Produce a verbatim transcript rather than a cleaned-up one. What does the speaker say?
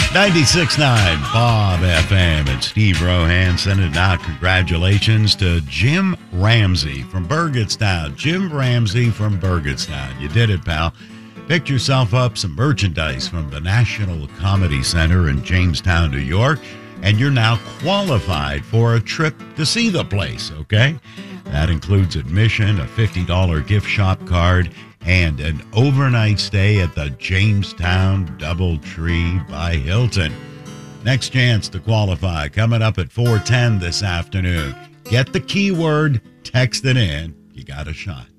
ninety-six point nine Bob F M and Steve Rohan sending out congratulations to Jim Ramsey from Burgettstown. Jim Ramsey from Burgettstown. You did it, pal. Picked yourself up some merchandise from the National Comedy Center in Jamestown, New York, and you're now qualified for a trip to see the place, okay? That includes admission, a fifty dollars gift shop card, and an overnight stay at the Jamestown Doubletree by Hilton. Next chance to qualify coming up at four ten this afternoon. Get the keyword, text it in. You got a shot.